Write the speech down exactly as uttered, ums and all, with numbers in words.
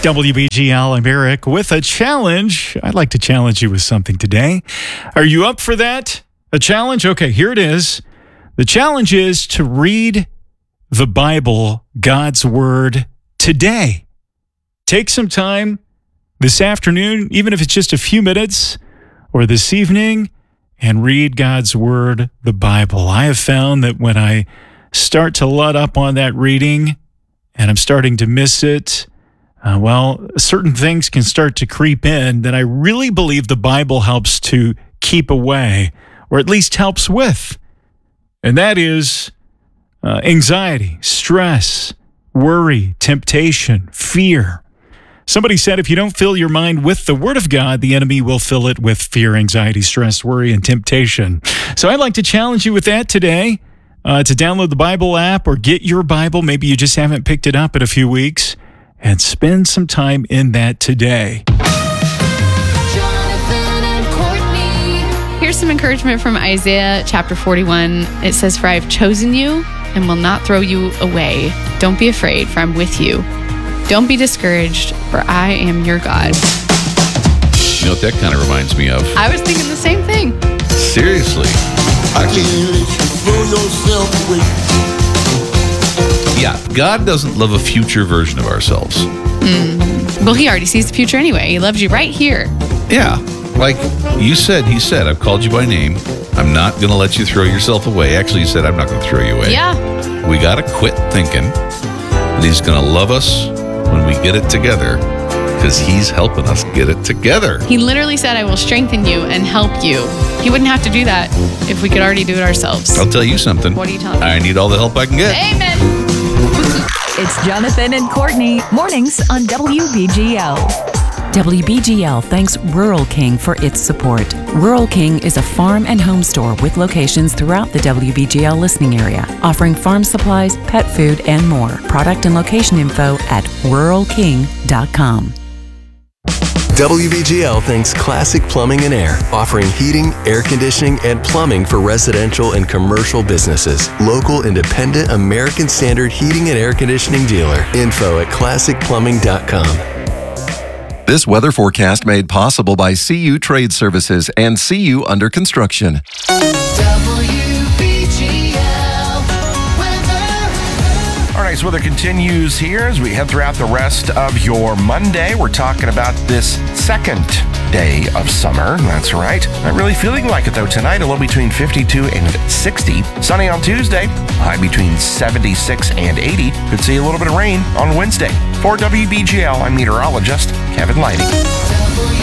W B G L, I'm Eric with a challenge. I'd like to challenge you with something today. Are you up for that? A challenge? Okay, here it is. The challenge is to read the Bible, God's Word, today. Take some time this afternoon, even if it's just a few minutes, or this evening, and read God's Word, the Bible. I have found that when I start to let up on that reading and I'm starting to miss it, uh, well, certain things can start to creep in that I really believe the Bible helps to keep away, or at least helps with. And that is uh, anxiety, stress, worry, temptation, fear. Somebody said if you don't fill your mind with the Word of God, the enemy will fill it with fear, anxiety, stress, worry, and temptation. So I'd like to challenge you with that today, uh, to download the Bible app or get your Bible. Maybe you just haven't picked it up in a few weeks, and spend some time in that today. Here's some encouragement from Isaiah chapter forty-one. It says, "For I have chosen you and will not throw you away. Don't be afraid, for I'm with you. Don't be discouraged, for I am your God." You know what that kind of reminds me of? I was thinking the same thing. Seriously. I Yeah, God doesn't love a future version of ourselves. Mm. Well, he already sees the future anyway. He loves you right here. Yeah, like you said, he said, I've called you by name. I'm not going to let you throw yourself away. Actually, he said, I'm not going to throw you away. Yeah. We got to quit thinking that he's going to love us when we get it together, because he's helping us get it together. He literally said, I will strengthen you and help you. He wouldn't have to do that if we could already do it ourselves. I'll tell you something. What are you telling me? I need all the help I can get. Amen. It's Jonathan and Courtney, mornings on W B G L. W B G L thanks Rural King for its support. Rural King is a farm and home store with locations throughout the W B G L listening area, offering farm supplies, pet food, and more. Product and location info at rural king dot com. W B G L thanks Classic Plumbing and Air, offering heating, air conditioning, and plumbing for residential and commercial businesses. Local independent American Standard heating and air conditioning dealer. Info at classic plumbing dot com. This weather forecast made possible by C U Trade Services and C U Under Construction. All right, so weather continues here as we head throughout the rest of your Monday. We're talking about this second day of summer. That's right. Not really feeling like it, though. Tonight, a low between fifty-two and sixty. Sunny on Tuesday, high between seventy-six and eighty. Could see a little bit of rain on Wednesday. For W B G L, I'm meteorologist Kevin Lighting.